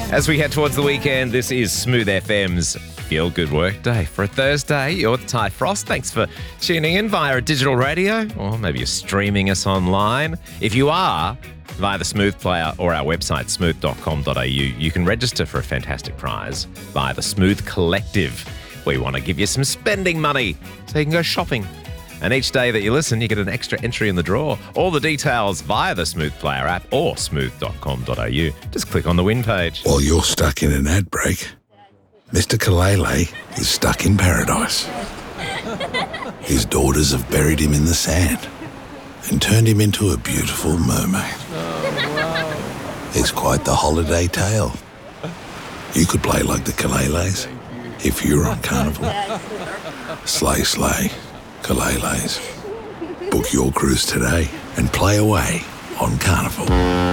As we head towards the weekend, this is Smooth FM's Feel Good Work Day. For a Thursday, you're with Ty Frost. Thanks for tuning in via a digital radio, or maybe you're streaming us online. If you are, via the Smooth Player or our website, smooth.com.au, you can register for a fantastic prize via the Smooth Collective. We want to give you some spending money so you can go shopping. And each day that you listen, you get an extra entry in the draw. All the details via the Smooth Player app or smooth.com.au. Just click on the win page. While you're stuck in an ad break, Mr. Kalele is stuck in paradise. His daughters have buried him in the sand and turned him into a beautiful mermaid. It's quite the holiday tale. You could play like the Kaleles if you're on Carnival. Slay, slay. Kalele's. Book your cruise today and play away on Carnival.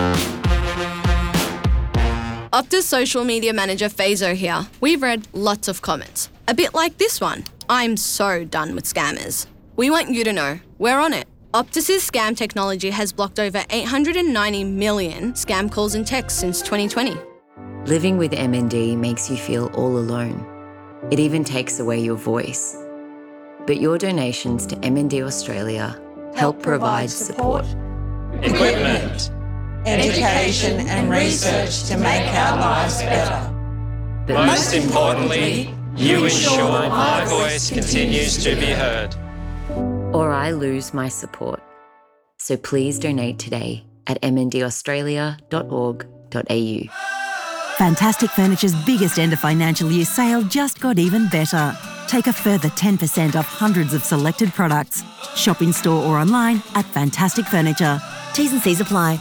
Optus social media manager Fazo here. We've read lots of comments. A bit like this one. I'm so done with scammers. We want you to know we're on it. Optus's scam technology has blocked over 890 million scam calls and texts since 2020. Living with MND makes you feel all alone. It even takes away your voice. But your donations to MND Australia help provide support, equipment, education and research to make our lives better. but Most importantly, you ensure my voice continues to be heard. or I lose my support. So please donate today at mndaustralia.org.au. Fantastic Furniture's biggest end of financial year sale just got even better. Take a further 10% off hundreds of selected products. Shop in store or online at Fantastic Furniture. T's and C's apply.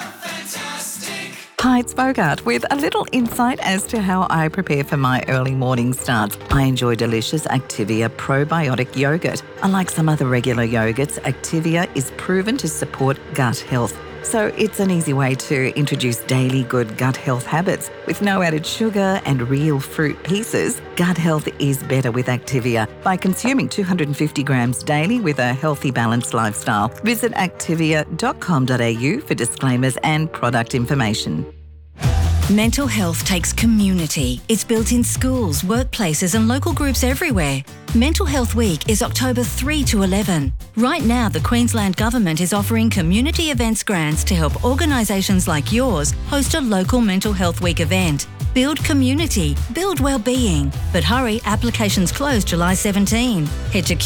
Hi, it's Bogart with a little insight as to how I prepare for my early morning starts. I enjoy delicious Activia probiotic yogurt. Unlike some other regular yogurts, Activia is proven to support gut health. So it's an easy way to introduce daily good gut health habits. With no added sugar and real fruit pieces, gut health is better with Activia by consuming 250 grams daily with a healthy, balanced lifestyle. Visit activia.com.au for disclaimers and product information. Mental health takes community. It's built in schools, workplaces and local groups everywhere. Mental Health Week is October 3 to 11. Right now, the Queensland Government is offering community events grants to help organisations like yours host a local Mental Health Week event. Build community, build well-being. But hurry, applications close July 17. Head to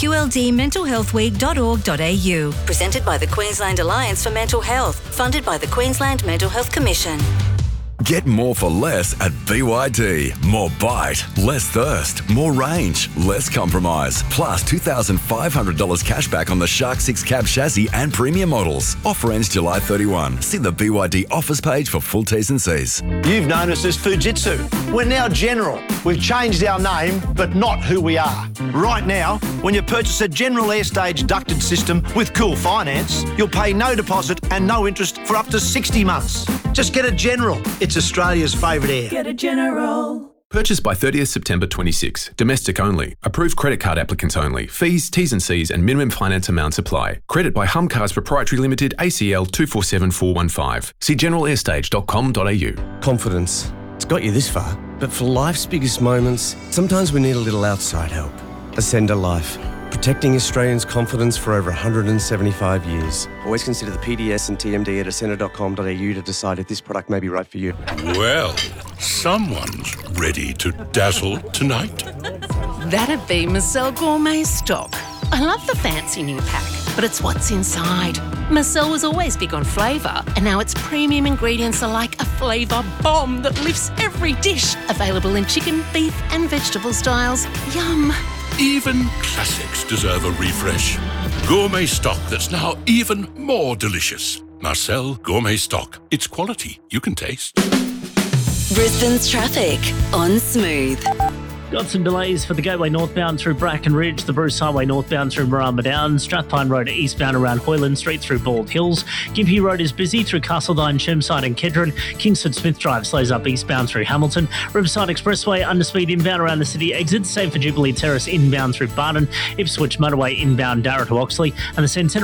qldmentalhealthweek.org.au. Presented by the Queensland Alliance for Mental Health. Funded by the Queensland Mental Health Commission. Get more for less at BYD. More bite, less thirst, more range, less compromise. Plus $2,500 cash back on the Shark 6 cab chassis and premium models. Offer ends July 31. See the BYD offers page for full T's and C's. You've known us as Fujitsu. We're now General. We've changed our name, but not who we are. Right now, when you purchase a General Airstage ducted system with Cool Finance, you'll pay no deposit and no interest for up to 60 months. Just get a General. It's Australia's favourite air. Get a General. Purchased by 30th September 26. Domestic only. Approved credit card applicants only. Fees, T's and C's and minimum finance amounts apply. Credit by Humcars Proprietary Limited, ACL 247415. See generalairstage.com.au. Confidence. It's got you this far. But for life's biggest moments, sometimes we need a little outside help. Ascender Life. Protecting Australians' confidence for over 175 years. Always consider the PDS and TMD at ascender.com.au to decide if this product may be right for you. Well, someone's ready to dazzle tonight. That'd be Marcel Gourmet Stock. I love the fancy new pack, but it's what's inside. Marcel was always big on flavour, and now its premium ingredients are like a flavour bomb that lifts every dish. Available in chicken, beef and vegetable styles. Yum! Even classics deserve a refresh. Gourmet stock that's now even more delicious. Marcel Gourmet Stock. It's quality you can taste. Brisbane's traffic on Smooth. Got some delays for the Gateway northbound through Bracken Ridge, the Bruce Highway northbound through Maramba Downs, Strathpine Road eastbound around Hoyland Street through Bald Hills. Gympie Road is busy through Castledine, Chermside and Kedron. Kingsford Smith Drive slows up eastbound through Hamilton. Riverside Expressway underspeed inbound around the city exits. Same for Jubilee Terrace inbound through Barton. Ipswich Motorway inbound Darra to Oxley. And the Centennial